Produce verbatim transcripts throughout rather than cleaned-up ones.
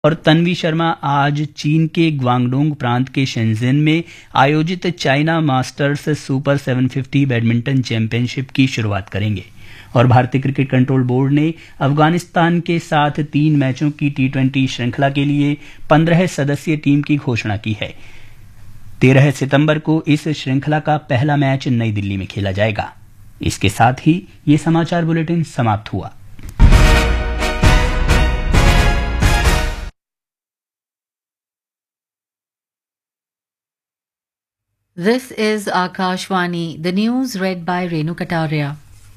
और तन्वी शर्मा आज चीन के ग्वांगडोंग प्रांत के शेंजन में आयोजित चाइना मास्टर्स सुपर सात सौ पचास बैडमिंटन चैंपियनशिप की शुरुआत करेंगे। और भारतीय क्रिकेट कंट्रोल बोर्ड ने अफगानिस्तान के साथ तीन मैचों की टी ट्वेंटी श्रृंखला के लिए पंद्रह सदस्यीय टीम की घोषणा की है। तेरह सितंबर को इस श्रृंखला का पहला मैच नई दिल्ली में खेला जाएगा। इसके साथ ही ये समाचार बुलेटिन समाप्त हुआ। This is Akashvani, the news read by Renu Kataria.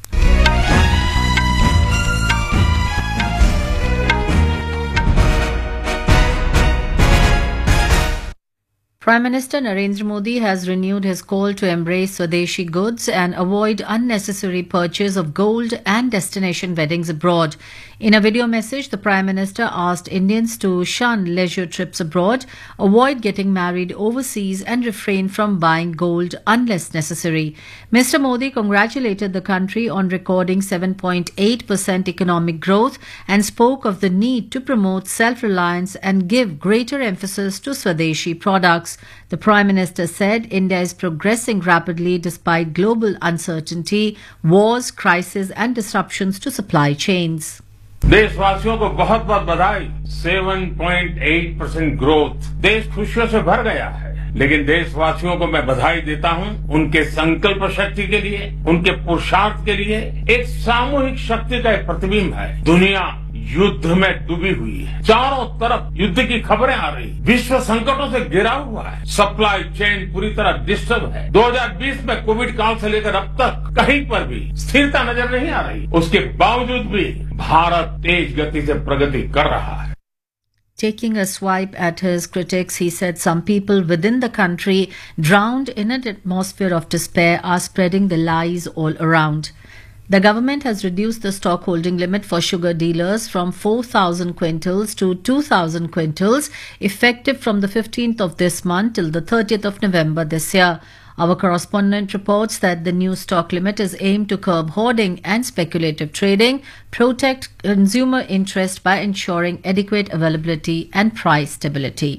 Prime Minister Narendra Modi has renewed his call to embrace Swadeshi goods and avoid unnecessary purchase of gold and destination weddings abroad. In a video message, the Prime Minister asked Indians to shun leisure trips abroad, avoid getting married overseas and refrain from buying gold unless necessary. Mister Modi congratulated the country on recording seven point eight percent economic growth and spoke of the need to promote self-reliance and give greater emphasis to Swadeshi products. The Prime Minister said India is progressing rapidly despite global uncertainty, wars, crises and disruptions to supply chains. देशवासियों को बहुत बहुत बधाई। सात point आठ percent growth, देश खुशियों से भर गया है। लेकिन देशवासियों को मैं बधाई देता हूं उनके संकल्प शक्ति के लिए, उनके पुरुषार्थ के लिए। एक सामूहिक शक्ति का एक प्रतिबिंब है। दुनिया युद्ध में डूबी हुई है, चारों तरफ युद्ध की खबरें आ रही, विश्व संकटों से घिरा हुआ है, सप्लाई चेन पूरी तरह डिस्टर्ब है। दो हज़ार बीस में कोविड काल से लेकर अब तक कहीं पर भी स्थिरता नजर नहीं आ रही। उसके बावजूद भी भारत तेज गति से प्रगति कर रहा है। Taking a swipe at his critics, he said some people within the country, drowned in an atmosphere of despair, are spreading the lies all around. The government has reduced the stock holding limit for sugar dealers from four thousand quintals to two thousand quintals, effective from the fifteenth of this month till the thirtieth of November this year. Our correspondent reports that the new stock limit is aimed to curb hoarding and speculative trading, protect consumer interest by ensuring adequate availability and price stability.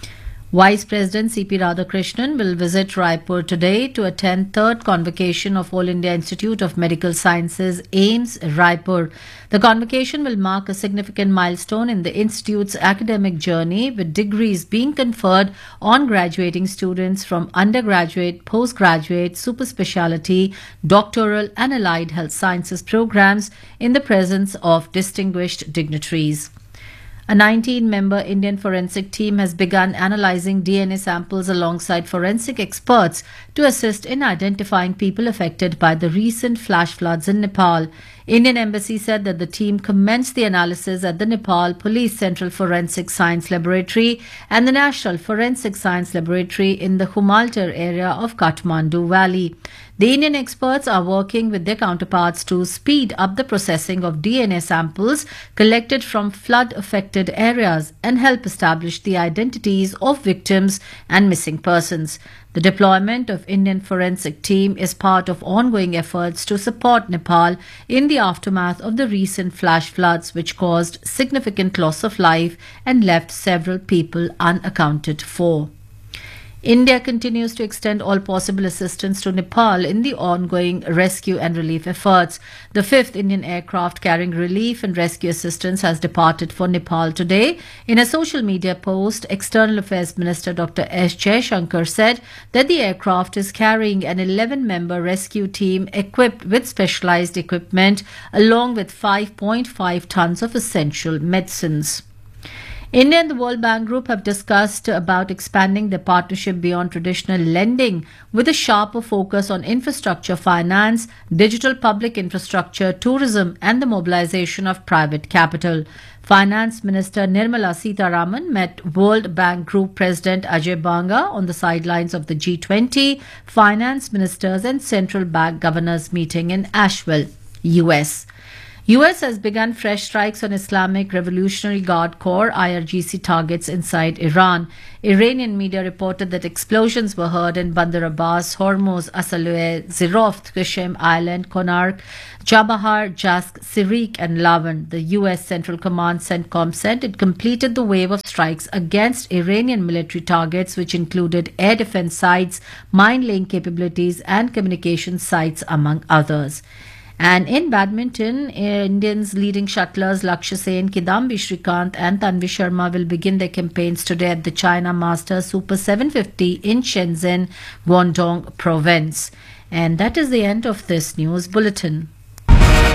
Vice President C P Radhakrishnan will visit Raipur today to attend third convocation of All India Institute of Medical Sciences, AIIMS, Raipur. The convocation will mark a significant milestone in the institute's academic journey, with degrees being conferred on graduating students from undergraduate, postgraduate, super speciality, doctoral and allied health sciences programs in the presence of distinguished dignitaries. A nineteen-member Indian forensic team has begun analyzing D N A samples alongside forensic experts to assist in identifying people affected by the recent flash floods in Nepal. Indian Embassy said that the team commenced the analysis at the Nepal Police Central Forensic Science Laboratory and the National Forensic Science Laboratory in the Humaltar area of Kathmandu Valley. The Indian experts are working with their counterparts to speed up the processing of D N A samples collected from flood-affected areas and help establish the identities of victims and missing persons. The deployment of Indian forensic team is part of ongoing efforts to support Nepal in the aftermath of the recent flash floods, which caused significant loss of life and left several people unaccounted for. India continues to extend all possible assistance to Nepal in the ongoing rescue and relief efforts. The fifth Indian aircraft carrying relief and rescue assistance has departed for Nepal today. In a social media post, External Affairs Minister Doctor S. Jaishankar said that the aircraft is carrying an eleven-member rescue team equipped with specialized equipment along with five point five tons of essential medicines. India and the World Bank Group have discussed about expanding their partnership beyond traditional lending with a sharper focus on infrastructure finance, digital public infrastructure, tourism and the mobilization of private capital. Finance Minister Nirmala Sitharaman met World Bank Group President Ajay Banga on the sidelines of the G twenty Finance Ministers and Central Bank Governors meeting in Asheville, U S. U S has begun fresh strikes on Islamic Revolutionary Guard Corps I R G C targets inside Iran. Iranian media reported that explosions were heard in Bandar Abbas, Hormuz, Asalueh, Ziroft, Qashem Island, Konark, Chabahar, Jask, Sirik and Lavan. The U S Central Command CENTCOM said it completed the wave of strikes against Iranian military targets, which included air defense sites, mine-laying capabilities and communication sites, among others. And in badminton, Indians leading shuttlers Lakshya Sen, Kidambi Shrikant and Tanvi Sharma will begin their campaigns today at the China Masters Super seven fifty in Shenzhen, Guangdong Province. And that is the end of this news bulletin.